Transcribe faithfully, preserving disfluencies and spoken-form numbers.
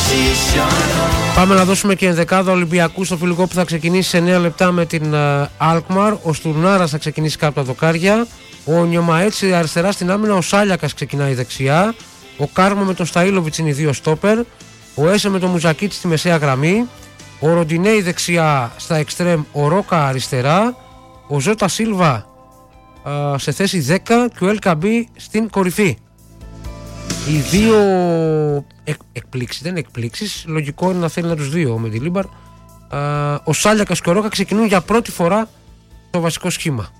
Πάμε να δώσουμε και ενδεκάδα Ολυμπιακού στο φιλικό που θα ξεκινήσει σε εννέα λεπτά με την Αλκμαρ. Ο Στουρνάρας θα ξεκινήσει κάτω από τα δοκάρια. Ο Νιωμαέτσι αριστερά στην άμυνα. Ο Σάλιακας ξεκινάει δεξιά. Ο Κάρμο με τον Σταΐλοβιτς είναι οι δύο στόπερ. Ο Έσε με τον Μουζακίτη στη μεσαία γραμμή. Ο Ροντινέη δεξιά στα εξτρέμ. Ο Ρόκα αριστερά. Ο Ζώτα Σίλβα α, σε θέση δέκα και ο Ελ Καμπί στην κορυφή. Οι δύο εκ, εκπλήξεις, δεν είναι εκπλήξεις, λογικό είναι να θέλει να τους δύο με τη Λίμπαρ. Α, ο Σάλιακας και ο Ρόκα ξεκινούν για πρώτη φορά το βασικό σχήμα.